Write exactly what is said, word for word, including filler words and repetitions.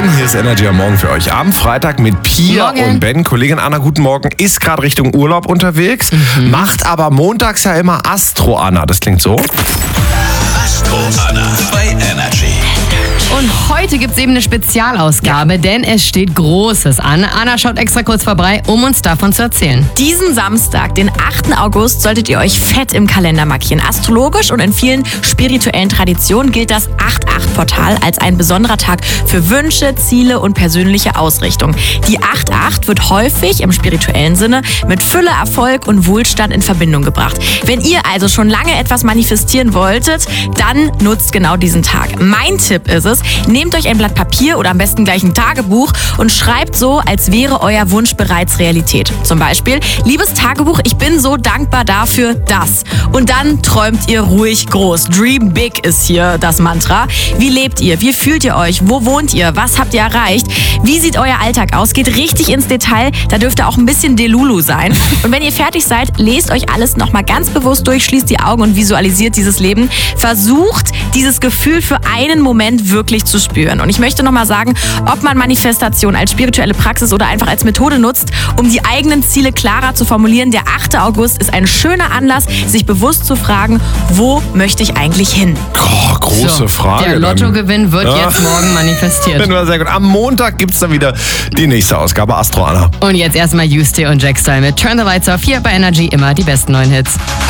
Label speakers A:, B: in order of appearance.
A: rein. Hier ist Energy am Morgen für euch am Freitag mit Pia
B: Morgen.
A: und Ben. Kollegin Anna, guten Morgen, ist gerade Richtung Urlaub unterwegs, mhm. macht aber montags ja immer Astro Anna. Das klingt so.
C: Astro Anna bei Energy.
B: Und heute gibt es eben eine Spezialausgabe, denn es steht Großes an. Anna schaut extra kurz vorbei, um uns davon zu erzählen.
D: Diesen Samstag, den achten August, solltet ihr euch fett im Kalender markieren. Astrologisch und in vielen spirituellen Traditionen gilt das acht acht Portal als ein besonderer Tag für Wünsche, Ziele und persönliche Ausrichtung. Die acht acht wird häufig im spirituellen Sinne mit Fülle, Erfolg und Wohlstand in Verbindung gebracht. Wenn ihr also schon lange etwas manifestieren wolltet, dann nutzt genau diesen Tag. Mein Tipp ist es, nehmt euch ein Blatt Papier oder am besten gleich ein Tagebuch und schreibt so, als wäre euer Wunsch bereits Realität. Zum Beispiel, liebes Tagebuch, ich bin so dankbar dafür, dass. Und dann träumt ihr ruhig groß. Dream big ist hier das Mantra. Wie lebt ihr? Wie fühlt ihr euch? Wo wohnt ihr? Was habt ihr erreicht? Wie sieht euer Alltag aus? Geht richtig ins Detail. Da dürfte auch ein bisschen Delulu sein. Und wenn ihr fertig seid, lest euch alles nochmal ganz bewusst durch, schließt die Augen und visualisiert dieses Leben. Versucht, dieses Gefühl für einen Moment wirklich zu spüren. Und ich möchte nochmal sagen, ob man Manifestation als spirituelle Praxis oder einfach als Methode nutzt, um die eigenen Ziele klarer zu formulieren. Der achte August ist ein schöner Anlass, sich bewusst zu fragen, wo möchte ich eigentlich hin?
A: Oh, große
B: So,
A: Frage.
B: Der
A: dann.
B: Lottogewinn wird
A: Ja.
B: jetzt morgen manifestiert.
A: War sehr gut. Am Montag gibt es dann wieder die nächste Ausgabe Astro Anna.
B: Und jetzt erstmal Yuste und Jack Style mit Turn the Lights Off hier bei Energy, immer die besten neuen Hits.